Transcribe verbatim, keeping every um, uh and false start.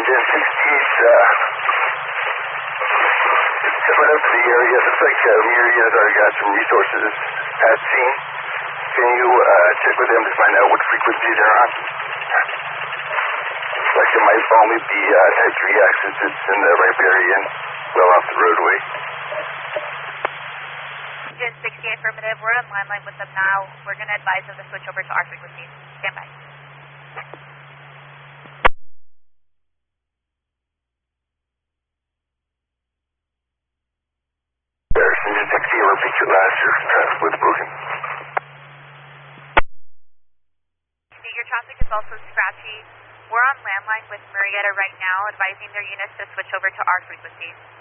Engine sixty-eight, uh, coming up to the area. Looks like uh, Myriad already got some resources at scene. Can you uh, check with them to find out what frequency they're on? Like it might only be uh, type three axis. It's in the riparian, well off the roadway. Engine sixty-eight, affirmative. We're on landline with them now. We're going to advise them to switch over to our frequency. Stand by. There's Engine sixty-eight, repeat your last year. Traffic was broken. Your traffic is also scratchy. We're on landline with Marietta right now, advising their units to switch over to our frequency.